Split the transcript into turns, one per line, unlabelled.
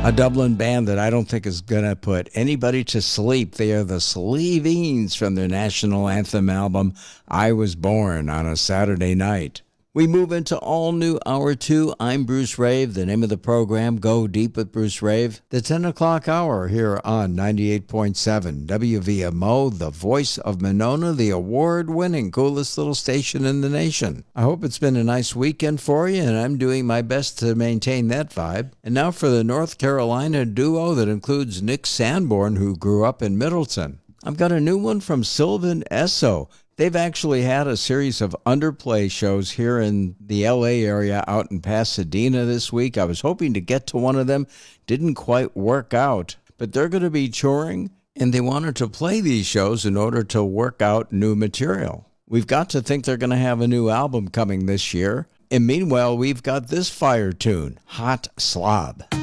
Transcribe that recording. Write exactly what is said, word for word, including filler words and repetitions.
A Dublin band that I don't think is going to put anybody to sleep. They are the Sleevines from their national anthem album, I Was Born on a Saturday Night. We move into all new hour two. I'm Bruce Rave. The name of the program, Go Deep with Bruce Rave. The ten o'clock hour here on ninety-eight point seven W V M O, the voice of Monona, the award-winning coolest little station in the nation. I hope it's been a nice weekend for you, and I'm doing my best to maintain that vibe. And now for the North Carolina duo that includes Nick Sanborn, who grew up in Middleton. I've got a new one from Sylvan Esso. They've actually had a series of underplay shows here in the L A area out in Pasadena this week. I was hoping to get to one of them. Didn't quite work out. But they're going to be touring, and they wanted to play these shows in order to work out new material. We've got to think they're going to have a new album coming this year. And meanwhile, we've got this fire tune, Hot Slob.